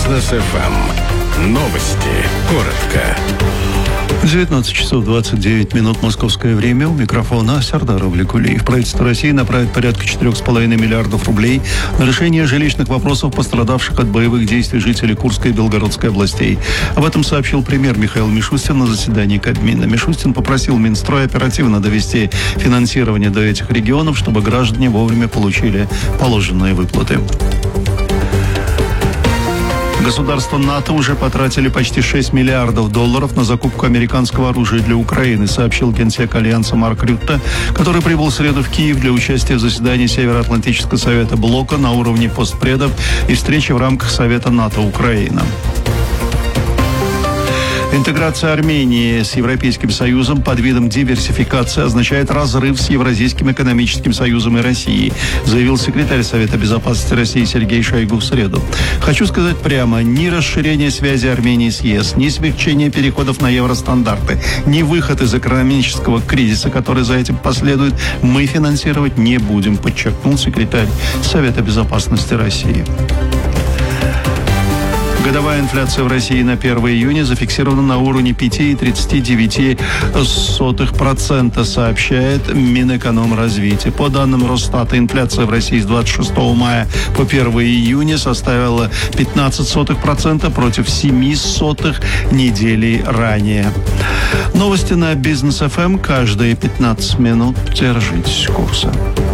Бизнес FM. Новости. Коротко. 19 часов 29 минут московское время. У микрофона Сардар Авликулиев. Правительство России направит порядка 4,5 миллиардов рублей на решение жилищных вопросов пострадавших от боевых действий жителей Курской и Белгородской областей. Об этом сообщил премьер Михаил Мишустин на заседании Кабмина. Мишустин попросил Минстрой оперативно довести финансирование до этих регионов, чтобы граждане вовремя получили положенные выплаты. Государства НАТО уже потратили почти $6 миллиардов на закупку американского оружия для Украины, сообщил генсек Альянса Марк Рютте, который прибыл в среду в Киев для участия в заседании Североатлантического совета блока на уровне постпредов и встречи в рамках Совета НАТО-Украина. Интеграция Армении с Европейским Союзом под видом диверсификации означает разрыв с Евразийским экономическим союзом и Россией, заявил секретарь Совета безопасности России Сергей Шойгу в среду. Хочу сказать прямо, ни расширение связи Армении с ЕС, ни смягчение переходов на евростандарты, ни выход из экономического кризиса, который за этим последует, мы финансировать не будем, подчеркнул секретарь Совета безопасности России. Годовая инфляция в России на 1 июня зафиксирована на уровне 5,39%, сообщает Минэкономразвития. По данным Росстата, инфляция в России с 26 мая по 1 июня составила 0,15% против 0,07% недели ранее. Новости на Бизнес FM каждые 15 минут. Держитесь курса.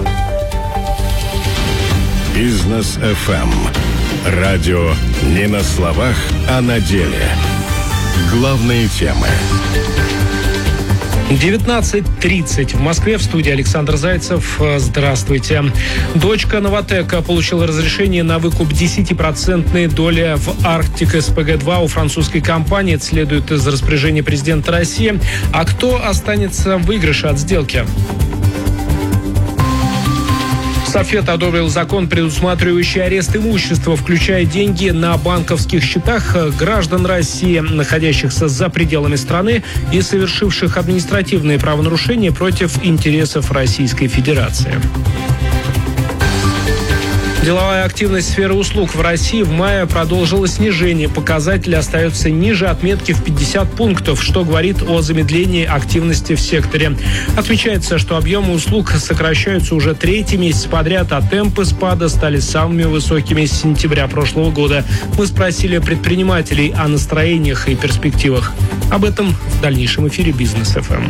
Бизнес FM. Радио не на словах, а на деле. Главные темы. 19:30 в Москве. В студии Александр Зайцев. Здравствуйте. Дочка Новатэка получила разрешение на выкуп 10% доли в Arctic SPG2 у французской компании. Это следует из распоряжения президента России. А кто останется в выигрыше от сделки? Софет одобрил закон, предусматривающий арест имущества, включая деньги на банковских счетах граждан России, находящихся за пределами страны и совершивших административные правонарушения против интересов Российской Федерации. Деловая активность сферы услуг в России в мае продолжила снижение. Показатель остается ниже отметки в 50 пунктов, что говорит о замедлении активности в секторе. Отмечается, что объемы услуг сокращаются уже третий месяц подряд, а темпы спада стали самыми высокими с сентября прошлого года. Мы спросили предпринимателей о настроениях и перспективах. Об этом в дальнейшем эфире Бизнес ФМ.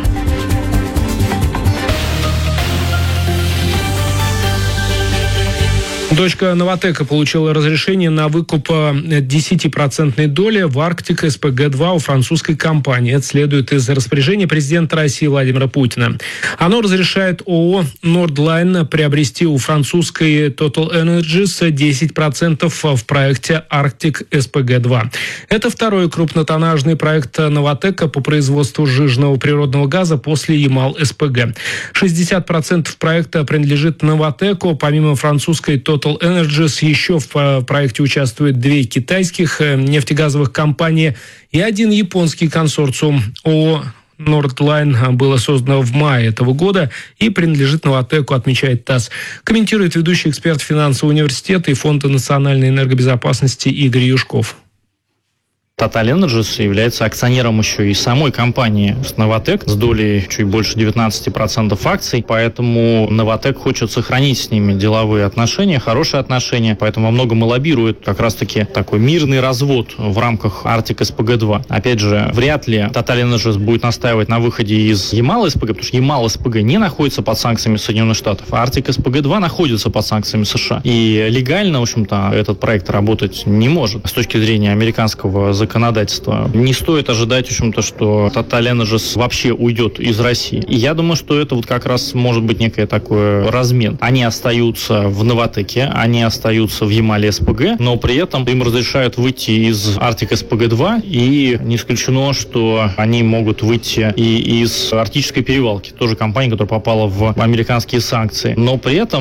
Дочка Новатэка получила разрешение на выкуп 10% доли в Arctic SPG2 у французской компании. Это следует из распоряжения президента России Владимира Путина. Оно разрешает ООО «Nordline» приобрести у французской Total Energies 10% в проекте Arctic SPG2. Это второй крупнотоннажный проект Новатэка по производству сжиженного природного газа после Ямал-СПГ. 60% проекта принадлежит Новатэку. Помимо французской Total Energies еще в проекте участвуют 2 китайских нефтегазовых компании и 1 японский консорциум. ООО Nordline было создано в мае этого года и принадлежит Новатэку, отмечает ТАСС. Комментирует ведущий эксперт финансового университета и Фонда национальной энергобезопасности Игорь Юшков. Total Energies является акционером еще и самой компании Новатэк с долей чуть больше 19% акций, поэтому Новатэк хочет сохранить с ними деловые отношения, хорошие отношения, поэтому во многом и лоббирует как раз-таки такой мирный развод в рамках Arctic SPG2. Опять же, вряд ли Total Energies будет настаивать на выходе из Ямал-СПГ, потому что Ямал-СПГ не находится под санкциями Соединенных Штатов, а Arctic SPG2 находится под санкциями США. И легально, в общем-то, этот проект работать не может с точки зрения американского законодательства. Не стоит ожидать, в общем-то, что Total Energies вообще уйдет из России. И я думаю, что это вот как раз может быть некое такое размен. Они остаются в Новатэке, они остаются в Ямале-СПГ, но при этом им разрешают выйти из Arctic SPG2, и не исключено, что они могут выйти и из Арктической перевалки, тоже компания, которая попала в американские санкции. Но при этом